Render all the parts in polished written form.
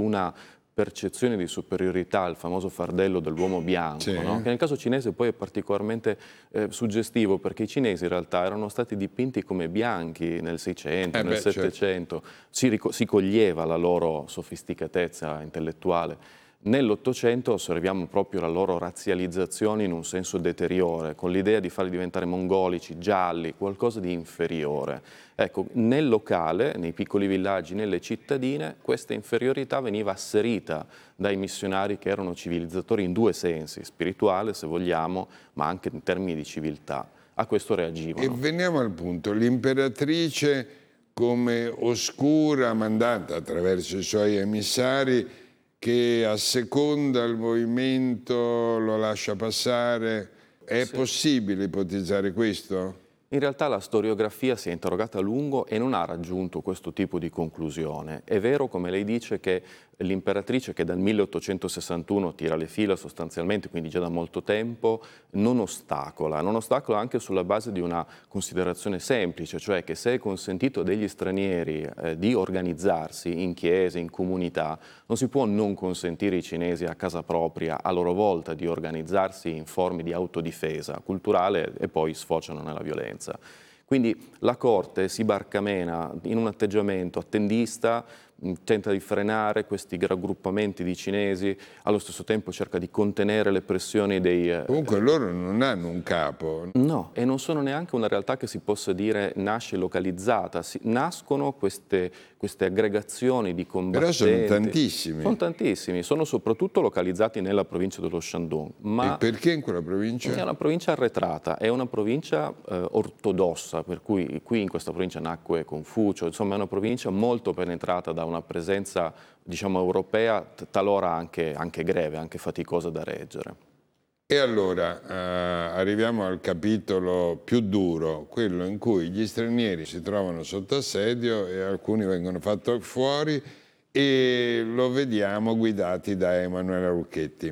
una percezione di superiorità, il famoso fardello dell'uomo bianco, sì, no? Che nel caso cinese poi è particolarmente suggestivo, perché i cinesi in realtà erano stati dipinti come bianchi nel 600, nel 700, certo. Si coglieva la loro sofisticatezza intellettuale. Nell'Ottocento osserviamo proprio la loro razzializzazione in un senso deteriore, con l'idea di farli diventare mongolici, gialli, qualcosa di inferiore. Ecco, nel locale, nei piccoli villaggi, nelle cittadine, questa inferiorità veniva asserita dai missionari che erano civilizzatori in due sensi, spirituale se vogliamo, ma anche in termini di civiltà. A questo reagivano. E veniamo al punto, l'imperatrice come oscura mandata attraverso i suoi emissari che asseconda il movimento, lo lascia passare. È possibile ipotizzare questo? In realtà la storiografia si è interrogata a lungo e non ha raggiunto questo tipo di conclusione. È vero, come lei dice, che l'imperatrice, che dal 1861 tira le fila sostanzialmente, quindi già da molto tempo, non ostacola anche sulla base di una considerazione semplice, cioè che se è consentito degli stranieri di organizzarsi in chiese, in comunità, non si può non consentire ai cinesi a casa propria a loro volta di organizzarsi in forme di autodifesa culturale e poi sfociano nella violenza. Quindi la corte si barcamena in un atteggiamento attendista, tenta di frenare questi raggruppamenti di cinesi, allo stesso tempo cerca di contenere le pressioni dei... Comunque loro non hanno un capo. No, e non sono neanche una realtà che si possa dire nasce localizzata. Nascono queste aggregazioni di combattenti. Però sono tantissimi. Sono tantissimi, sono soprattutto localizzati nella provincia dello Shandong. Ma e perché in quella provincia? È una provincia arretrata, è una provincia ortodossa, per cui qui in questa provincia nacque Confucio, insomma è una provincia molto penetrata da una presenza, diciamo, europea, talora anche greve, anche faticosa da reggere. E allora arriviamo al capitolo più duro, quello in cui gli stranieri si trovano sotto assedio e alcuni vengono fatti fuori, e lo vediamo guidati da Emanuela Lucchetti.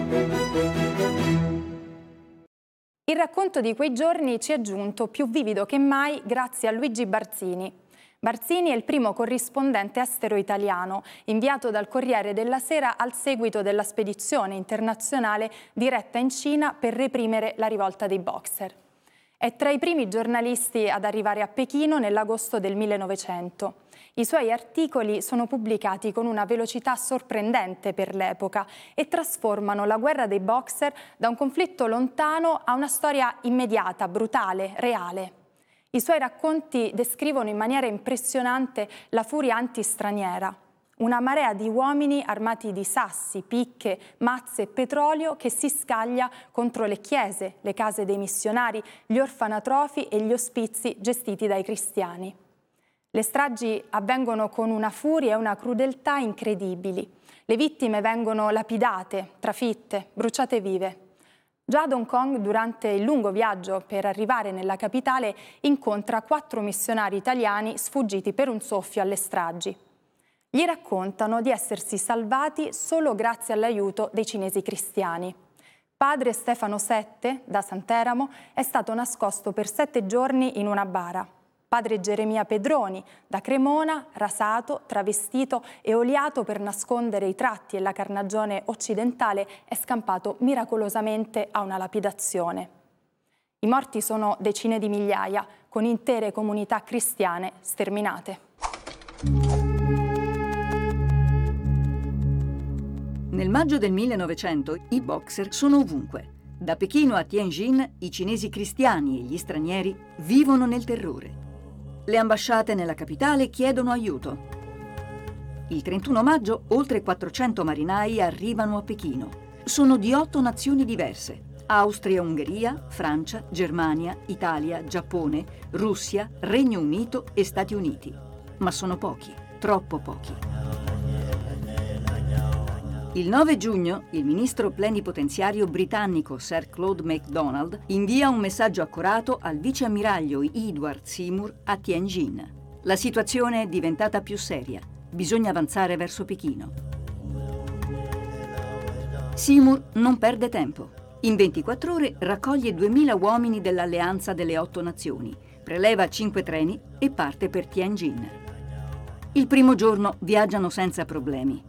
Il racconto di quei giorni ci è giunto più vivido che mai grazie a Luigi Barzini. Barzini è il primo corrispondente estero italiano, inviato dal Corriere della Sera al seguito della spedizione internazionale diretta in Cina per reprimere la rivolta dei Boxer. È tra i primi giornalisti ad arrivare a Pechino nell'agosto del 1900. I suoi articoli sono pubblicati con una velocità sorprendente per l'epoca e trasformano la guerra dei Boxer da un conflitto lontano a una storia immediata, brutale, reale. I suoi racconti descrivono in maniera impressionante la furia antistraniera, una marea di uomini armati di sassi, picche, mazze e petrolio che si scaglia contro le chiese, le case dei missionari, gli orfanatrofi e gli ospizi gestiti dai cristiani. Le stragi avvengono con una furia e una crudeltà incredibili. Le vittime vengono lapidate, trafitte, bruciate vive. Già ad Hong Kong, durante il lungo viaggio per arrivare nella capitale, incontra 4 missionari italiani sfuggiti per un soffio alle stragi. Gli raccontano di essersi salvati solo grazie all'aiuto dei cinesi cristiani. Padre Stefano Sette, da Sant'Eramo, è stato nascosto per 7 giorni in una bara. Padre Geremia Pedroni, da Cremona, rasato, travestito e oliato per nascondere i tratti e la carnagione occidentale, è scampato miracolosamente a una lapidazione. I morti sono decine di migliaia, con intere comunità cristiane sterminate. Nel maggio del 1900 i Boxer sono ovunque. Da Pechino a Tianjin i cinesi cristiani e gli stranieri vivono nel terrore. Le ambasciate nella capitale chiedono aiuto. Il 31 maggio oltre 400 marinai arrivano a Pechino. Sono di 8 nazioni diverse: Austria, Ungheria, Francia, Germania, Italia, Giappone, Russia, Regno Unito e Stati Uniti. Ma sono pochi, troppo pochi. Il 9 giugno il ministro plenipotenziario britannico Sir Claude MacDonald invia un messaggio accorato al viceammiraglio Edward Seymour a Tianjin. La situazione è diventata più seria. Bisogna avanzare verso Pechino. Seymour non perde tempo. In 24 ore raccoglie 2000 uomini dell'Alleanza delle 8 Nazioni, preleva 5 treni e parte per Tianjin. Il primo giorno viaggiano senza problemi.